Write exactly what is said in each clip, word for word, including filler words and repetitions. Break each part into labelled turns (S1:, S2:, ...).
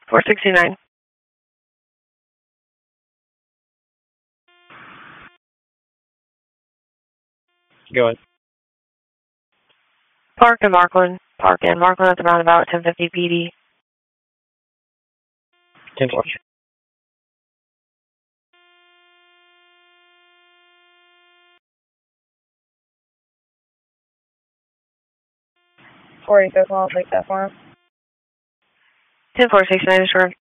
S1: four sixty-nine.
S2: Go ahead.
S1: Park in Markland. Park in Markland at the roundabout, ten fifty P D.
S2: ten four.
S3: forty-fifth, I'll take that for him.
S1: ten four sixty-nine, assured.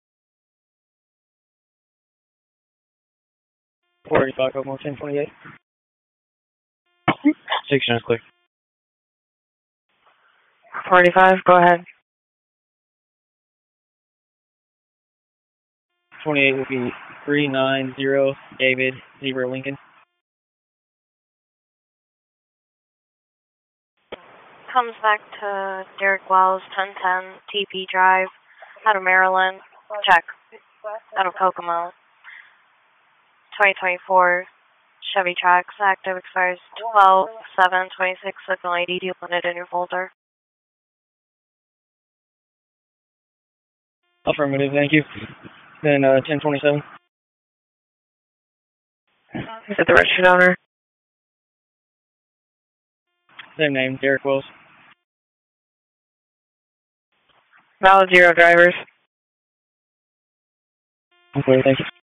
S2: forty-five, Oklahoma, ten twenty-eight. sixty-nine is clear.
S1: forty-five, go ahead.
S2: twenty-eight will be three nine zero David Zebra Lincoln.
S1: Comes back to Derek Wells, ten ten T P Drive, out of Maryland. Check. Out of Kokomo. twenty twenty-four Chevy Trax, active, expires twelve seven twenty-six. Signal I D, do you want it in your folder?
S2: Affirmative, thank you. Then uh, ten twenty-seven.
S1: Is it the registered owner?
S2: Same name, Derek Wells.
S1: Valid zero drivers.
S2: Okay, thank you.